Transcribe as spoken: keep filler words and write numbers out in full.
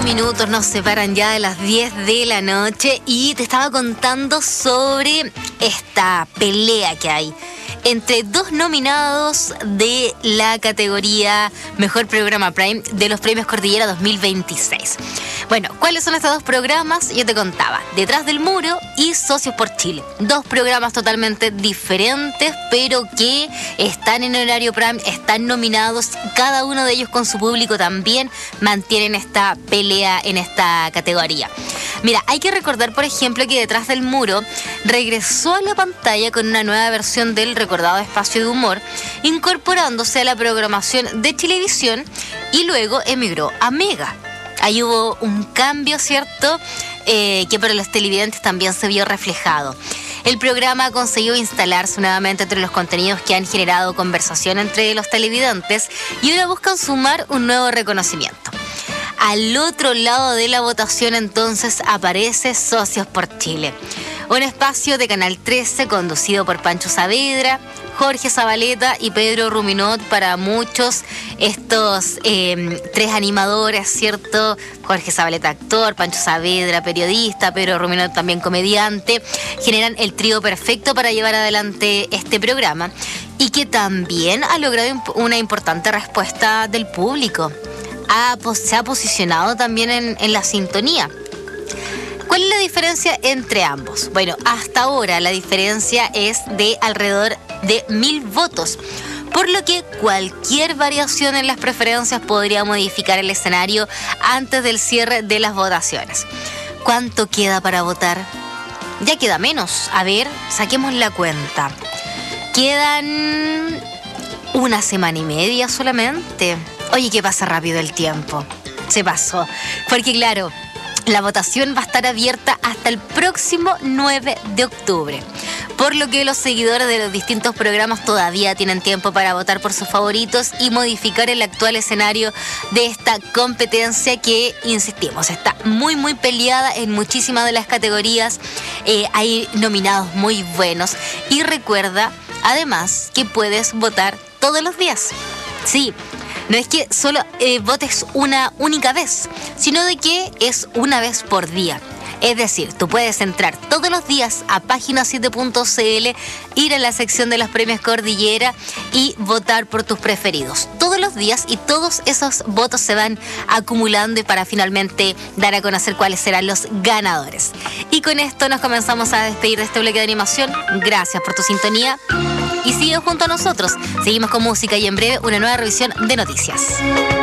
minutos nos separan ya de las diez de la noche y te estaba contando sobre esta pelea que hay entre dos nominados de la categoría Mejor Programa Prime de los Premios Cordillera dos mil veintiséis. Bueno, ¿cuáles son estos dos programas? Yo te contaba, Detrás del Muro y Socios por Chile. Dos programas totalmente diferentes, pero que están en horario Prime, están nominados, cada uno de ellos con su público también mantienen esta pelea en esta categoría. Mira, hay que recordar, por ejemplo, que Detrás del Muro regresó a la pantalla con una nueva versión del recordado espacio de humor, incorporándose a la programación de Chilevisión y luego emigró a Mega. Ahí hubo un cambio, ¿cierto? Eh, que para los televidentes también se vio reflejado. El programa ha conseguido instalarse nuevamente entre los contenidos que han generado conversación entre los televidentes y ahora buscan sumar un nuevo reconocimiento. Al otro lado de la votación, entonces, aparece Socios por Chile, un espacio de Canal trece conducido por Pancho Saavedra, Jorge Zabaleta y Pedro Ruminot. Para muchos, estos eh, tres animadores, ¿cierto? Jorge Zabaleta, actor, Pancho Saavedra, periodista, Pedro Ruminot, también comediante, generan el trío perfecto para llevar adelante este programa y que también ha logrado una importante respuesta del público. Ha, se ha posicionado también en, en la sintonía. ¿Cuál es la diferencia entre ambos? Bueno, hasta ahora la diferencia es de alrededor de mil votos, por lo que cualquier variación en las preferencias podría modificar el escenario antes del cierre de las votaciones. ¿Cuánto queda para votar? Ya queda menos. A ver, saquemos la cuenta. Quedan una semana y media solamente. Oye, que pasa rápido el tiempo. Se pasó. Porque claro, la votación va a estar abierta hasta el próximo nueve de octubre. Por lo que los seguidores de los distintos programas todavía tienen tiempo para votar por sus favoritos y modificar el actual escenario de esta competencia que, insistimos, está muy, muy peleada en muchísimas de las categorías. Eh, hay nominados muy buenos. Y recuerda, además, que puedes votar todos los días. Sí. No es que solo eh, votes una única vez, sino de que es una vez por día. Es decir, tú puedes entrar todos los días a página siete punto c l, ir a la sección de los premios Cordillera y votar por tus preferidos. Todos los días, y todos esos votos se van acumulando y para finalmente dar a conocer cuáles serán los ganadores. Y con esto nos comenzamos a despedir de este bloque de animación. Gracias por tu sintonía. Y sigue junto a nosotros. Seguimos con música y en breve una nueva revisión de noticias.